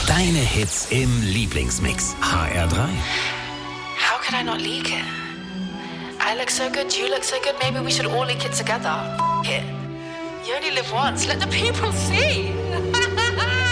Deine Hits im Lieblingsmix. HR3. How could I not leak it? I look so good, you look so good, maybe we should all leak it together. It. You only live once, let the people see.